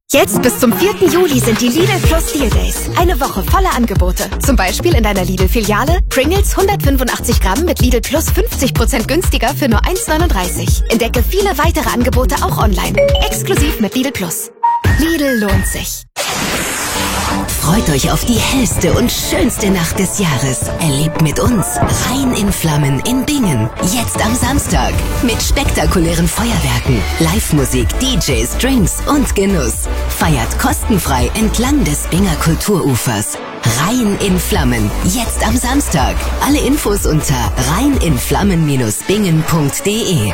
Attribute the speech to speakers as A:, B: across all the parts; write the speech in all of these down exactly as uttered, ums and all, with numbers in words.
A: Jetzt bis zum vierten Juli sind die Lidl Plus Deal Days. Eine Woche voller Angebote. Zum Beispiel in deiner Lidl-Filiale Pringles hundertfünfundachtzig Gramm mit Lidl Plus fünfzig Prozent günstiger für nur eins neununddreißig. Entdecke viele weitere Angebote auch online. Exklusiv mit Lidl Plus. Lidl lohnt sich.
B: Freut euch auf die hellste und schönste Nacht des Jahres. Erlebt mit uns Rhein in Flammen in Bingen. Jetzt am Samstag. Mit spektakulären Feuerwerken, Live-Musik, D Js, Drinks und Genuss. Feiert kostenfrei entlang des Binger Kulturufers. Rhein in Flammen. Jetzt am Samstag. Alle Infos unter rhein in flammen Bindestrich bingen Punkt de.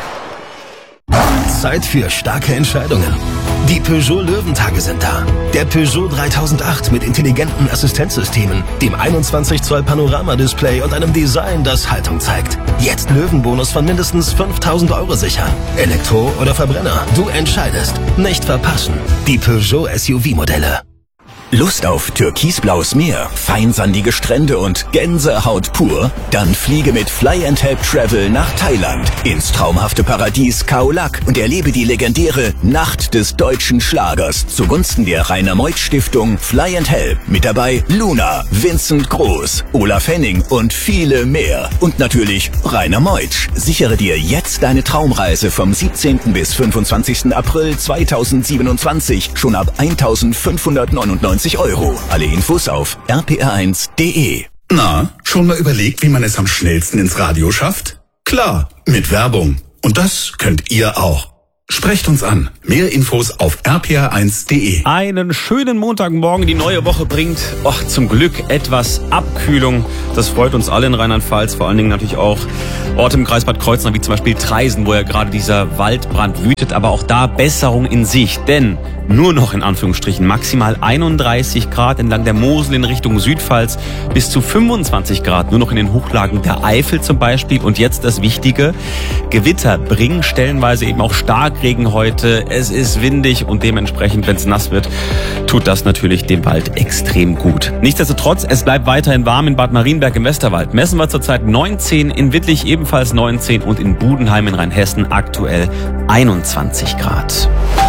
C: Zeit für starke Entscheidungen. Die Peugeot Löwentage sind da. Der Peugeot dreitausendacht mit intelligenten Assistenzsystemen, dem einundzwanzig Zoll Panorama-Display und einem Design, das Haltung zeigt. Jetzt Löwenbonus von mindestens fünftausend Euro sichern. Elektro oder Verbrenner, du entscheidest. Nicht verpassen. Die Peugeot S U V-Modelle.
D: Lust auf türkisblaues Meer, feinsandige Strände und Gänsehaut pur? Dann fliege mit Fly and Help Travel nach Thailand ins traumhafte Paradies Khao Lak und erlebe die legendäre Nacht des deutschen Schlagers zugunsten der Rainer-Meuth-Stiftung Fly and Help. Mit dabei Luna, Vincent Groß, Olaf Henning und viele mehr. Und natürlich Rainer Meuth. Sichere dir jetzt deine Traumreise vom siebzehnten bis fünfundzwanzigsten April zweitausendsiebenundzwanzig schon ab eintausendfünfhundertneunundneunzig Euro. Alle Infos auf r p r eins punkt de.
E: Na, schon mal überlegt, wie man es am schnellsten ins Radio schafft? Klar, mit Werbung. Und das könnt ihr auch. Sprecht uns an. Mehr Infos auf r p r eins punkt de.
F: Einen schönen Montagmorgen, die neue Woche bringt, och, zum Glück etwas Abkühlung. Das freut uns alle in Rheinland-Pfalz, vor allen Dingen natürlich auch Orte im Kreis Bad Kreuznach, wie zum Beispiel Traisen, wo ja gerade dieser Waldbrand wütet, aber auch da Besserung in Sicht, denn nur noch in Anführungsstrichen maximal einunddreißig Grad entlang der Mosel in Richtung Südpfalz, bis zu fünfundzwanzig Grad nur noch in den Hochlagen der Eifel zum Beispiel. Und jetzt das Wichtige, Gewitter bringen stellenweise eben auch Starkregen heute. Es ist windig und dementsprechend, wenn es nass wird, tut das natürlich dem Wald extrem gut. Nichtsdestotrotz, es bleibt weiterhin warm in Bad Marienberg im Westerwald. Messen wir zurzeit neunzehn, in Wittlich ebenfalls neunzehn und in Budenheim in Rheinhessen aktuell einundzwanzig Grad.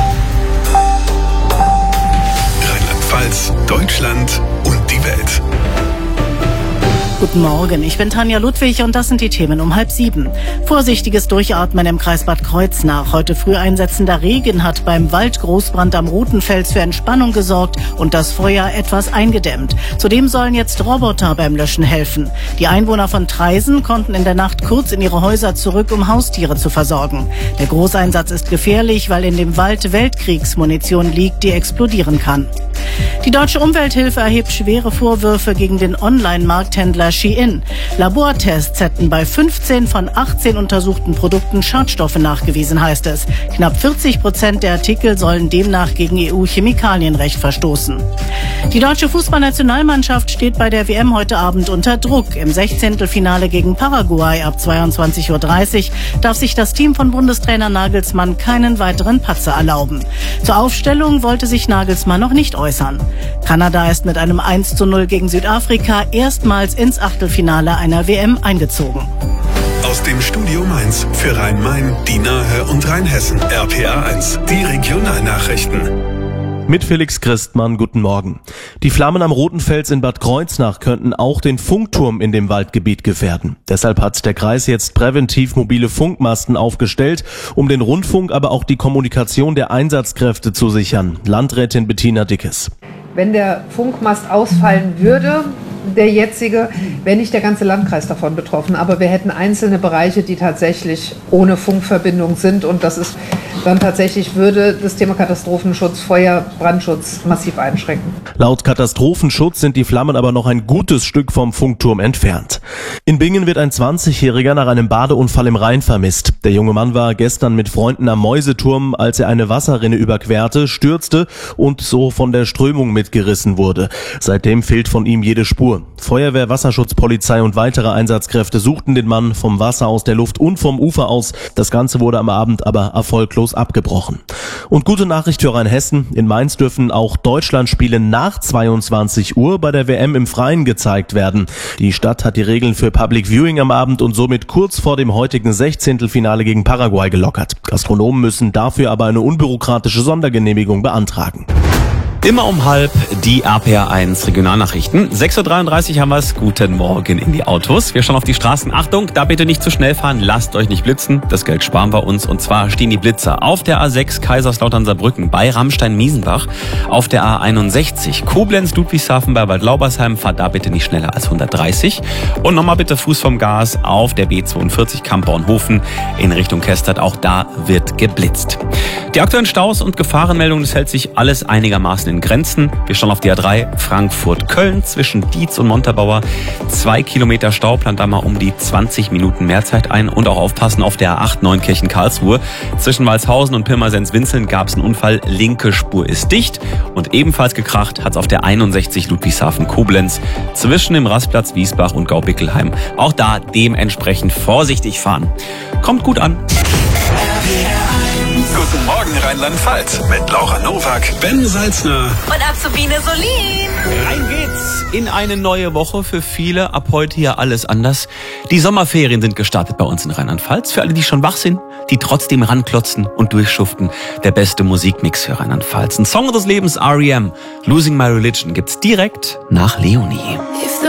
E: Rheinland-Pfalz, Deutschland und die Welt.
G: Guten Morgen, ich bin Tanja Ludwig und das sind die Themen um halb sieben. Vorsichtiges Durchatmen im Kreis Bad Kreuznach. Heute früh einsetzender Regen hat beim Waldgroßbrand am Rotenfels für Entspannung gesorgt und das Feuer etwas eingedämmt. Zudem sollen jetzt Roboter beim Löschen helfen. Die Einwohner von Traisen konnten in der Nacht kurz in ihre Häuser zurück, um Haustiere zu versorgen. Der Großeinsatz ist gefährlich, weil in dem Wald Weltkriegsmunition liegt, die explodieren kann. Die Deutsche Umwelthilfe erhebt schwere Vorwürfe gegen den Online-Markthändler Shein. Labortests hätten bei fünfzehn von achtzehn untersuchten Produkten Schadstoffe nachgewiesen, heißt es. Knapp vierzig Prozent der Artikel sollen demnach gegen E U-Chemikalienrecht verstoßen. Die deutsche Fußballnationalmannschaft steht bei der W M heute Abend unter Druck. Im Sechzehntelfinale gegen Paraguay ab zweiundzwanzig Uhr dreißig darf sich das Team von Bundestrainer Nagelsmann keinen weiteren Patzer erlauben. Zur Aufstellung wollte sich Nagelsmann noch nicht äußern. Kanada ist mit einem eins zu null gegen Südafrika erstmals ins Achtelfinale einer W M eingezogen.
E: Aus dem Studio Mainz für Rhein-Main, die Nahe und Rheinhessen. R P R eins, die Regionalnachrichten.
H: Mit Felix Christmann, guten Morgen. Die Flammen am Rotenfels in Bad Kreuznach könnten auch den Funkturm in dem Waldgebiet gefährden. Deshalb hat der Kreis jetzt präventiv mobile Funkmasten aufgestellt, um den Rundfunk, aber auch die Kommunikation der Einsatzkräfte zu sichern. Landrätin Bettina Dickes.
I: Wenn der Funkmast ausfallen würde, der jetzige, wäre nicht der ganze Landkreis davon betroffen. Aber wir hätten einzelne Bereiche, die tatsächlich ohne Funkverbindung sind. Und das ist dann tatsächlich, würde das Thema Katastrophenschutz, Feuer, Brandschutz massiv einschränken.
H: Laut Katastrophenschutz sind die Flammen aber noch ein gutes Stück vom Funkturm entfernt. In Bingen wird ein zwanzigjähriger nach einem Badeunfall im Rhein vermisst. Der junge Mann war gestern mit Freunden am Mäuseturm, als er eine Wasserrinne überquerte, stürzte und so von der Strömung mitgerissen wurde. Seitdem fehlt von ihm jede Spur. Feuerwehr, Wasserschutz, Polizei und weitere Einsatzkräfte suchten den Mann vom Wasser, aus der Luft und vom Ufer aus. Das Ganze wurde am Abend aber erfolglos abgebrochen. Und gute Nachricht für Rheinhessen. In Mainz dürfen auch Deutschlandspiele nach zweiundzwanzig Uhr bei der W M im Freien gezeigt werden. Die Stadt hat die Regeln für Public Viewing am Abend und somit kurz vor dem heutigen Sechzehntelfinale gegen Paraguay gelockert. Gastronomen müssen dafür aber eine unbürokratische Sondergenehmigung beantragen.
F: Immer um halb die R P R eins Regionalnachrichten. sechs Uhr dreiunddreißig haben wir es. Guten Morgen in die Autos. Wir schauen auf die Straßen. Achtung, da bitte nicht zu schnell fahren. Lasst euch nicht blitzen. Das Geld sparen wir uns. Und zwar stehen die Blitzer auf der A sechs Kaiserslautern-Saarbrücken bei Rammstein-Miesenbach. Auf der A einundsechzig Koblenz-Ludwigshafen bei Waldlaubersheim. Fahrt da bitte nicht schneller als hundertdreißig. Und nochmal bitte Fuß vom Gas auf der B zweiundvierzig Kamp-Bornhofen in Richtung Kestert. Auch da wird geblitzt. Die aktuellen Staus und Gefahrenmeldungen, das hält sich alles einigermaßen in Grenzen. Wir schauen auf die A drei Frankfurt-Köln zwischen Dietz und Montabaur. Zwei Kilometer Stau, plant da mal um die zwanzig Minuten Mehrzeit ein. Und auch aufpassen auf der A acht Neunkirchen-Karlsruhe. Zwischen Walshausen und Pirmasens-Winzeln gab es einen Unfall. Linke Spur ist dicht. Und ebenfalls gekracht hat es auf der einundsechzig Ludwigshafen-Koblenz zwischen dem Rastplatz Wiesbach und Gaubickelheim. Auch da dementsprechend vorsichtig fahren. Kommt gut an.
C: Guten Morgen Rheinland-Pfalz mit Laura Nowak, Ben Salzner
B: Und Azubine Solin.
F: Rein geht's in eine neue Woche. Für viele ab heute hier alles anders. Die Sommerferien sind gestartet bei uns in Rheinland-Pfalz. Für alle, die schon wach sind, die trotzdem ranklotzen und durchschuften. Der beste Musikmix für Rheinland-Pfalz. Ein Song des Lebens, R E M, Losing My Religion, gibt's direkt nach Leonie.